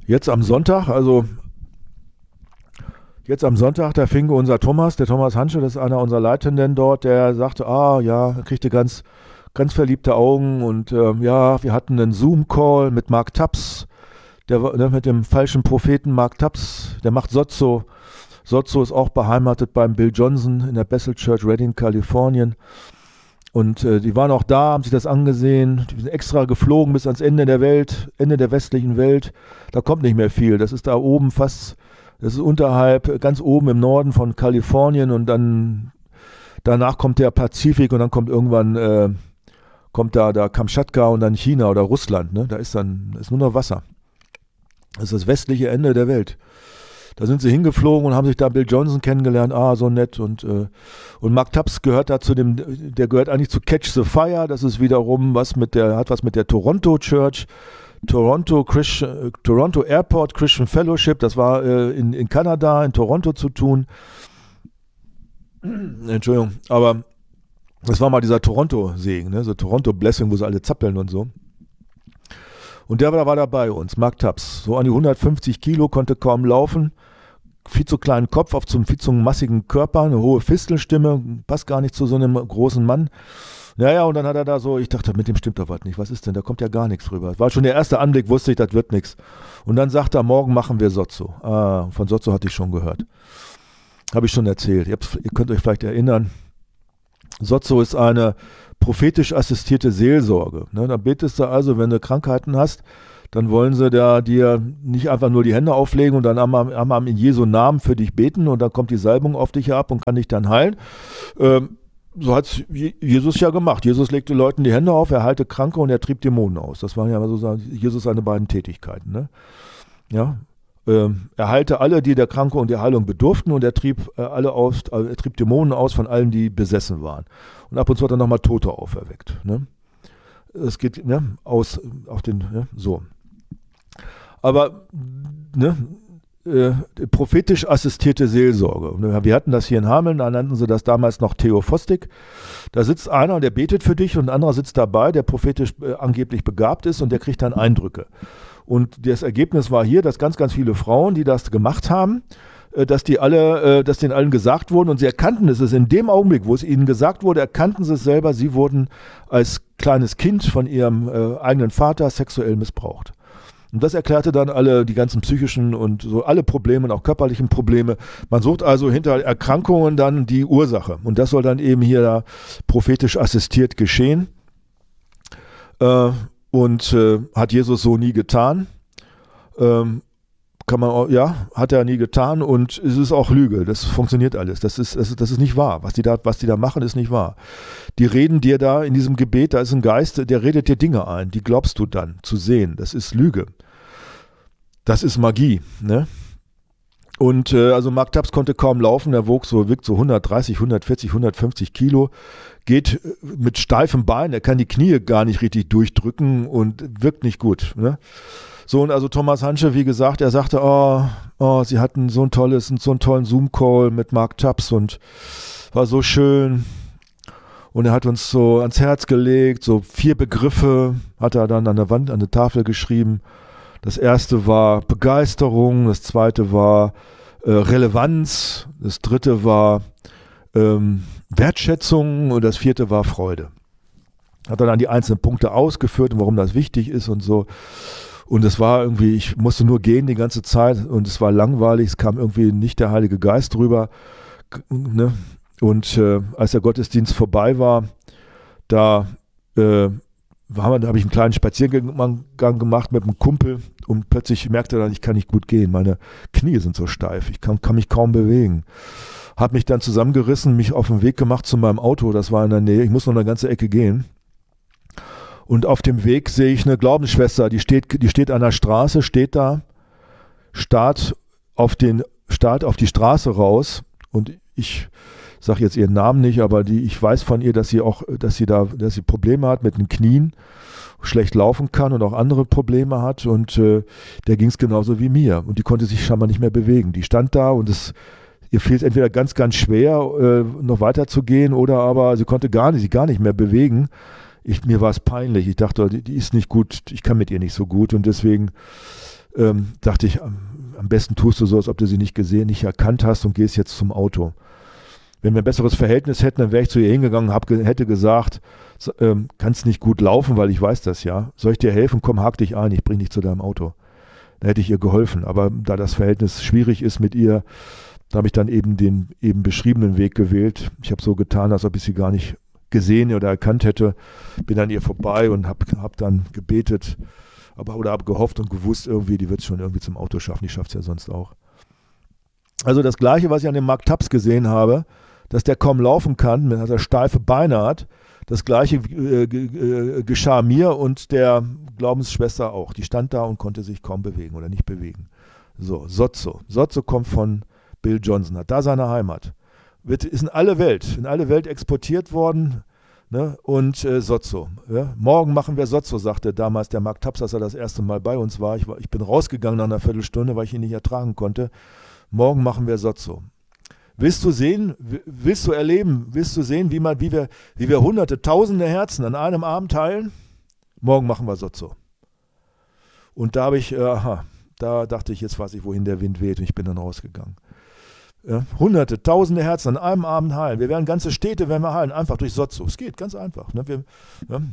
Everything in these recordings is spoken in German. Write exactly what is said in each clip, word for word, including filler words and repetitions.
Jetzt am Sonntag, also jetzt am Sonntag, da fing unser Thomas, der Thomas Hansche, das ist einer unserer Leitenden dort, der sagte, ah ja, er kriegte ganz, ganz verliebte Augen und ähm, ja, wir hatten einen Zoom-Call mit Mark Taps, der, ne, mit dem falschen Propheten Mark Taps, der macht Sozzo. Sozzo ist auch beheimatet beim Bill Johnson in der Bethel Church, Redding, Kalifornien. Und äh, die waren auch da, haben sich das angesehen, die sind extra geflogen bis ans Ende der Welt, Ende der westlichen Welt. Da kommt nicht mehr viel. Das ist da oben fast, das ist unterhalb, ganz oben im Norden von Kalifornien und dann danach kommt der Pazifik und dann kommt irgendwann, äh, kommt da, da Kamtschatka und dann China oder Russland. Ne? Da ist dann ist nur noch Wasser. Das ist das westliche Ende der Welt. Da sind sie hingeflogen und haben sich da Bill Johnson kennengelernt, ah, so nett. Und, äh, und Mark Taps gehört da zu dem, der gehört eigentlich zu Catch the Fire, das ist wiederum was mit der, hat was mit der Toronto Church, Toronto, Christian, äh, Toronto Airport Christian Fellowship, das war äh, in, in Kanada, in Toronto zu tun. Entschuldigung, aber das war mal dieser Toronto-Segen, ne? So Toronto-Blessing, wo sie alle zappeln und so. Und der war, war da bei uns, Mark Taps, so an die hundertfünfzig Kilo, konnte kaum laufen, viel zu kleinen Kopf auf zum viel zu massigen Körper, eine hohe Fistelstimme, passt gar nicht zu so einem großen Mann. Naja, und dann hat er da so, ich dachte, mit dem stimmt doch was nicht, was ist denn, da kommt ja gar nichts rüber. War schon der erste Anblick, wusste ich, das wird nichts. Und dann sagt er, morgen machen wir Sozzo. Ah, von Sozzo hatte ich schon gehört. Habe ich schon erzählt, ihr, habt, ihr könnt euch vielleicht erinnern. Sozzo ist eine prophetisch assistierte Seelsorge. Ne, da betest du also, wenn du Krankheiten hast, dann wollen sie da dir nicht einfach nur die Hände auflegen und dann am in Jesu Namen für dich beten und dann kommt die Salbung auf dich ab und kann dich dann heilen. Ähm, so hat es Jesus ja gemacht. Jesus legte Leuten die Hände auf, er heilte Kranke und er trieb Dämonen aus. Das waren ja so Jesus seine beiden Tätigkeiten. Ne? Ja. Ähm, er heilte alle, die der Kranke und der Heilung bedurften und er trieb äh, alle aus, äh, er trieb Dämonen aus von allen, die besessen waren. Und ab und zu hat er nochmal Tote auferweckt. Ne? Es geht ne, aus auf den, ne, so. Aber ne, äh, prophetisch assistierte Seelsorge. Wir hatten das hier in Hameln, da nannten sie das damals noch Theophostik. Da sitzt einer und der betet für dich und ein anderer sitzt dabei, der prophetisch äh, angeblich begabt ist und der kriegt dann Eindrücke. Und das Ergebnis war hier, dass ganz, ganz viele Frauen, die das gemacht haben, dass die alle, dass denen allen gesagt wurden und sie erkannten es, in dem Augenblick, wo es ihnen gesagt wurde, erkannten sie es selber, sie wurden als kleines Kind von ihrem äh, eigenen Vater sexuell missbraucht. Und das erklärte dann alle, die ganzen psychischen und so alle Probleme und auch körperlichen Probleme. Man sucht also hinter Erkrankungen dann die Ursache. Und das soll dann eben hier da prophetisch assistiert geschehen. Äh, Und äh, hat Jesus so nie getan. Ähm, kann man auch, ja, hat er nie getan und es ist auch Lüge. Das funktioniert alles. Das ist, das ist, das ist nicht wahr. Was die da, was die da machen, ist nicht wahr. Die reden dir da in diesem Gebet, da ist ein Geist, der redet dir Dinge ein. Die glaubst du dann zu sehen. Das ist Lüge. Das ist Magie, ne? Und äh, also Mark Taps konnte kaum laufen. Er wog so, wiegt so hundertdreißig, hundertvierzig, hundertfünfzig Kilo. Geht mit steifem Bein, er kann die Knie gar nicht richtig durchdrücken und wirkt nicht gut. Ne? So, und also Thomas Hansche, wie gesagt, er sagte, oh, oh, sie hatten so ein tolles, so einen tollen Zoom-Call mit Mark Taps und war so schön. Und er hat uns so ans Herz gelegt, so vier Begriffe hat er dann an der Wand, an der Tafel geschrieben. Das erste war Begeisterung, das zweite war äh, Relevanz, das dritte war ähm, Wertschätzung und das vierte war Freude. Hat dann die einzelnen Punkte ausgeführt und warum das wichtig ist und so. Und es war irgendwie, ich musste nur gehen die ganze Zeit und es war langweilig, es kam irgendwie nicht der Heilige Geist rüber. Ne? Und äh, als der Gottesdienst vorbei war, da, äh, war, da habe ich einen kleinen Spaziergang gemacht mit einem Kumpel und plötzlich merkte er dann, ich kann nicht gut gehen, meine Knie sind so steif, ich kann, kann mich kaum bewegen. Habe mich dann zusammengerissen, mich auf den Weg gemacht zu meinem Auto, das war in der Nähe, ich muss noch eine ganze Ecke gehen. Und auf dem Weg sehe ich eine Glaubensschwester, die steht, die steht an der Straße, steht da, starrt auf, den, starrt auf die Straße raus und ich sage jetzt ihren Namen nicht, aber die, ich weiß von ihr, dass sie auch, dass sie da, dass sie Probleme hat mit den Knien, schlecht laufen kann und auch andere Probleme hat und äh, der ging es genauso wie mir und die konnte sich scheinbar nicht mehr bewegen. Die stand da und es ihr fiel es entweder ganz, ganz schwer, äh, noch weiter zu gehen oder aber sie konnte gar nicht, sich gar nicht mehr bewegen. Ich, mir war es peinlich. Ich dachte, die, die ist nicht gut, ich kann mit ihr nicht so gut und deswegen ähm, dachte ich, am, am besten tust du so, als ob du sie nicht gesehen, nicht erkannt hast und gehst jetzt zum Auto. Wenn wir ein besseres Verhältnis hätten, dann wäre ich zu ihr hingegangen, hab, hätte gesagt, so, ähm, kannst nicht gut laufen, weil ich weiß das ja. Soll ich dir helfen? Komm, hak dich ein, ich bring dich zu deinem Auto. Da hätte ich ihr geholfen. Aber da das Verhältnis schwierig ist mit ihr, da habe ich dann eben den eben beschriebenen Weg gewählt. Ich habe so getan, als ob ich sie gar nicht gesehen oder erkannt hätte. Bin an ihr vorbei und habe hab dann gebetet, aber, oder habe gehofft und gewusst, irgendwie, die wird es schon irgendwie zum Auto schaffen. Die schafft es ja sonst auch. Also das Gleiche, was ich an dem Mark Taps gesehen habe, dass der kaum laufen kann, dass er steife Beine hat. Das Gleiche äh, äh, geschah mir und der Glaubensschwester auch. Die stand da und konnte sich kaum bewegen oder nicht bewegen. So, Sozzo. Sozzo kommt von Bill Johnson, hat da seine Heimat. Wird, ist in alle Welt, in alle Welt exportiert worden. Ne? Und äh, Sozzo. Ja? Morgen machen wir Sozzo, sagte damals der Mark Taps, als er das erste Mal bei uns war. Ich, war. ich bin rausgegangen nach einer Viertelstunde, weil ich ihn nicht ertragen konnte. Morgen machen wir Sozzo. Willst du sehen, willst du erleben, willst du sehen, wie, man, wie, wir, wie wir hunderte, tausende Herzen an einem Abend teilen? Morgen machen wir Sozzo. Und da habe ich, äh, aha, da dachte ich, jetzt weiß ich, wohin der Wind weht, und ich bin dann rausgegangen. Ja, hunderte, tausende Herzen an einem Abend heilen. Wir werden ganze Städte werden wir heilen, einfach durch Sozzo. Es geht ganz einfach. Ne? Wir, ja.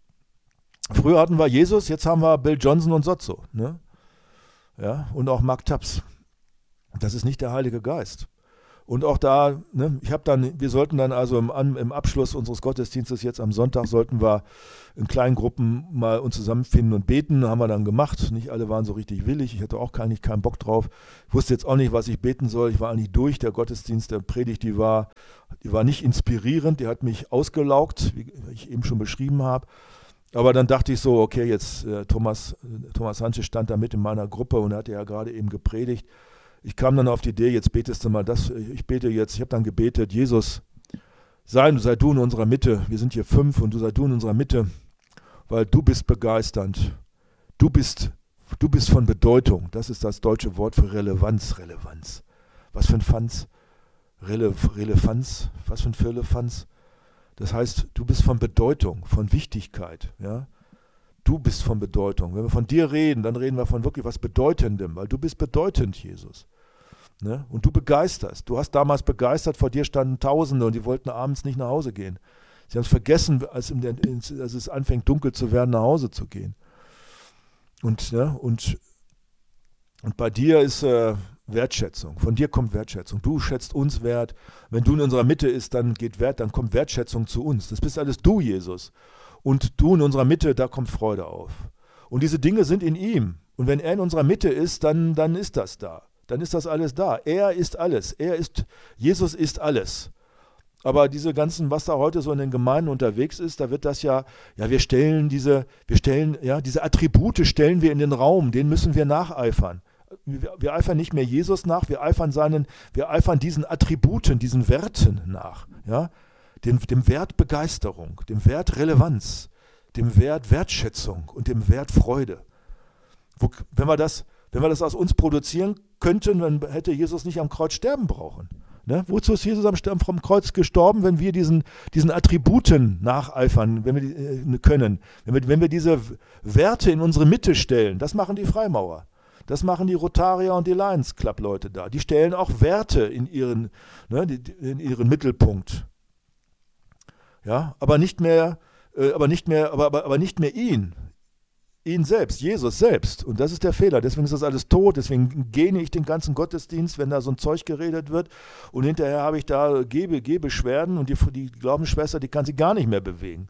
Früher hatten wir Jesus, jetzt haben wir Bill Johnson und Sozzo. Ne? Ja, und auch Mark Taps. Das ist nicht der Heilige Geist. Und auch da, ne, ich habe dann, wir sollten dann also im, im Abschluss unseres Gottesdienstes jetzt am Sonntag, sollten wir in kleinen Gruppen mal uns zusammenfinden und beten, haben wir dann gemacht. Nicht alle waren so richtig willig, ich hatte auch eigentlich keinen Bock drauf. Ich wusste jetzt auch nicht, was ich beten soll, ich war eigentlich durch, der Gottesdienst, der Predigt, die war, die war nicht inspirierend, die hat mich ausgelaugt, wie ich eben schon beschrieben habe. Aber dann dachte ich so, okay, jetzt äh, Thomas, äh, Thomas Hanche stand da mit in meiner Gruppe und er hatte ja gerade eben gepredigt. Ich kam dann auf die Idee, jetzt betest du mal das, ich bete jetzt, ich habe dann gebetet, Jesus, sei, sei du in unserer Mitte, wir sind hier fünf und du sei du in unserer Mitte, weil du bist begeisternd, du bist, du bist von Bedeutung, das ist das deutsche Wort für Relevanz, Relevanz. Was für ein Fanz? Rele, Relevanz, was für ein Relevanz? Das heißt, du bist von Bedeutung, von Wichtigkeit, ja. Du bist von Bedeutung. Wenn wir von dir reden, dann reden wir von wirklich was Bedeutendem, weil du bist bedeutend, Jesus. Ne? Und du begeisterst. Du hast damals begeistert, vor dir standen Tausende und die wollten abends nicht nach Hause gehen. Sie haben es vergessen, als, in der, als es anfängt dunkel zu werden, nach Hause zu gehen. Und, ne? und, und bei dir ist äh, Wertschätzung. Von dir kommt Wertschätzung. Du schätzt uns wert. Wenn du in unserer Mitte ist, dann geht Wert, dann kommt Wertschätzung zu uns. Das bist alles du, Jesus. Und du in unserer Mitte, da kommt Freude auf. Und diese Dinge sind in ihm. Und wenn er in unserer Mitte ist, dann, dann ist das da. Dann ist das alles da. Er ist alles. Er ist, Jesus ist alles. Aber diese ganzen, was da heute so in den Gemeinden unterwegs ist, da wird das ja, ja, wir stellen diese, wir stellen, ja, diese Attribute stellen wir in den Raum, denen müssen wir nacheifern. Wir, wir eifern nicht mehr Jesus nach, wir eifern seinen, wir eifern diesen Attributen, diesen Werten nach, ja. Dem, dem Wert Begeisterung, dem Wert Relevanz, dem Wert Wertschätzung und dem Wert Freude. Wo, wenn, wir das, wenn wir das aus uns produzieren könnten, dann hätte Jesus nicht am Kreuz sterben brauchen. Ne? Wozu ist Jesus am, am Kreuz gestorben, wenn wir diesen, diesen Attributen nacheifern, wenn wir die, äh, können, wenn wir, wenn wir diese Werte in unsere Mitte stellen? Das machen die Freimaurer. Das machen die Rotarier und die Lions Club Leute da. Die stellen auch Werte in ihren, ne, in ihren Mittelpunkt. Ja, aber nicht mehr, äh, aber nicht mehr, aber, aber, aber nicht mehr ihn. Ihn selbst, Jesus selbst. Und das ist der Fehler. Deswegen ist das alles tot. Deswegen gähne ich den ganzen Gottesdienst, wenn da so ein Zeug geredet wird. Und hinterher habe ich da Geh- Gehbeschwerden und die, die Glaubensschwester, die kann sich gar nicht mehr bewegen.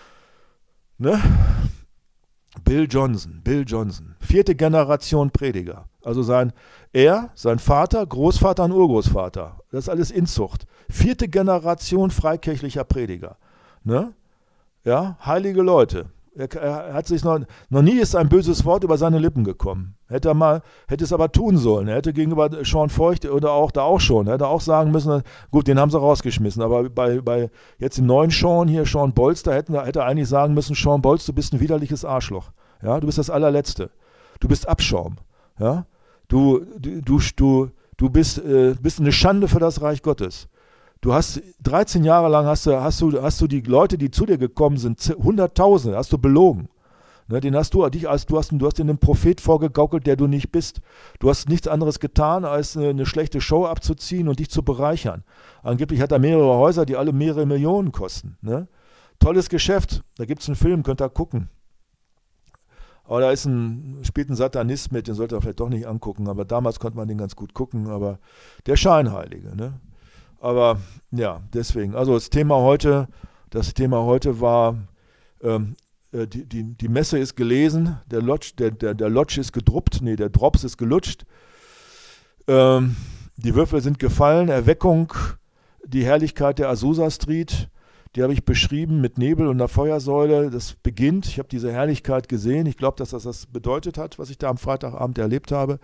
Ne? Bill Johnson, Bill Johnson. Vierte Generation Prediger. Also sein, er, sein Vater, Großvater und Urgroßvater. Das ist alles Inzucht. Vierte Generation freikirchlicher Prediger. Ne? Ja, heilige Leute. Er, er hat sich noch, noch nie ist ein böses Wort über seine Lippen gekommen. Hätte er mal, hätte es aber tun sollen. Er hätte gegenüber Sean Feucht oder auch da auch schon, er hätte auch sagen müssen, gut, den haben sie rausgeschmissen, aber bei, bei jetzt dem neuen Sean hier, Sean Bolz, da hätte, hätte er eigentlich sagen müssen, Sean Bolz, du bist ein widerliches Arschloch. Ja, du bist das allerletzte. Du bist Abschaum. Ja, du, du, du, du, du bist, äh, bist eine Schande für das Reich Gottes. Du hast dreizehn Jahre lang hast du, hast du, hast du die Leute, die zu dir gekommen sind, Hunderttausende, hast du belogen. Ne, den hast du, dich als, du hast, du hast den einem Prophet vorgegaukelt, der du nicht bist. Du hast nichts anderes getan, als eine, eine schlechte Show abzuziehen und dich zu bereichern. Angeblich hat er mehrere Häuser, die alle mehrere Millionen kosten. Ne? Tolles Geschäft, da gibt es einen Film, könnt ihr gucken. Aber da ist ein, spielt ein Satanist mit, den sollte er vielleicht doch nicht angucken, aber damals konnte man den ganz gut gucken, aber der Scheinheilige. Ne? Aber ja, deswegen, also das Thema heute, das Thema heute war, ähm, die, die, die Messe ist gelesen, der Lodge, der, der, der Lodge ist gedruppt, nee, der Drops ist gelutscht, ähm, die Würfel sind gefallen, Erweckung, die Herrlichkeit der Azusa Street, die habe ich beschrieben mit Nebel und einer Feuersäule. Das beginnt. Ich habe diese Herrlichkeit gesehen. Ich glaube, dass das das bedeutet hat, was ich da am Freitagabend erlebt habe.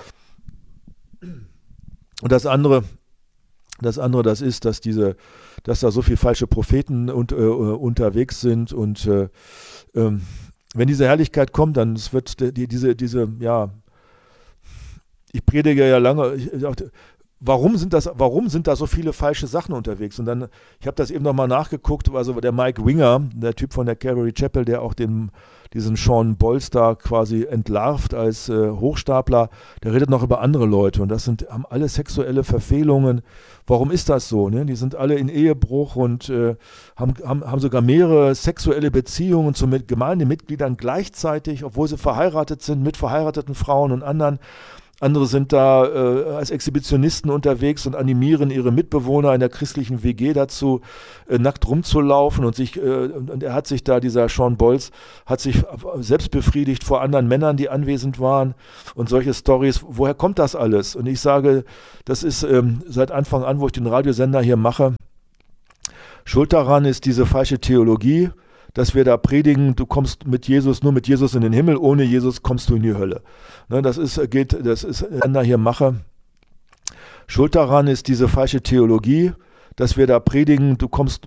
Und das andere, das andere, das ist, dass diese, dass da so viele falsche Propheten und, äh, unterwegs sind. Und äh, ähm, wenn diese Herrlichkeit kommt, dann es wird die, diese, diese, ja, ich predige ja lange. Ich, Warum sind, das, warum sind da so viele falsche Sachen unterwegs? Und dann, ich habe das eben nochmal nachgeguckt, also der Mike Winger, der Typ von der Calvary Chapel, der auch den, diesen Sean Bolz da quasi entlarvt als äh, Hochstapler, der redet noch über andere Leute und das sind, haben alle sexuelle Verfehlungen. Warum ist das so? Ne? Die sind alle in Ehebruch und äh, haben, haben, haben sogar mehrere sexuelle Beziehungen zu mit Gemeindemitgliedern gleichzeitig, obwohl sie verheiratet sind mit verheirateten Frauen und anderen. Andere sind da äh, als Exhibitionisten unterwegs und animieren ihre Mitbewohner in der christlichen W G dazu, äh, nackt rumzulaufen und sich, äh, und er hat sich da, dieser Sean Bolz, hat sich selbst befriedigt vor anderen Männern, die anwesend waren und solche Storys. Woher kommt das alles? Und ich sage, das ist ähm, seit Anfang an, wo ich den Radiosender hier mache, schuld daran ist diese falsche Theologie, dass wir da predigen, du kommst mit Jesus, nur mit Jesus in den Himmel, ohne Jesus kommst du in die Hölle. Ne, das ist, geht, das ist, wenn ich hier mache. Schuld daran ist diese falsche Theologie, dass wir da predigen, du kommst